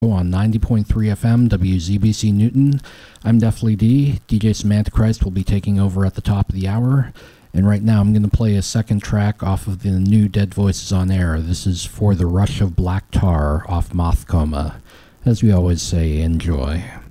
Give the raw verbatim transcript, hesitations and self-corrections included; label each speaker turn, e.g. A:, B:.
A: on ninety point three F M, W Z B C Newton. I'm Deathly D. D J Samantha Christ will be taking over at the top of the hour. And right now I'm going to play a second track off of the new Dead Voices on Air. This is For the Rush of Black Tar off Moth Coma. As we always say, enjoy.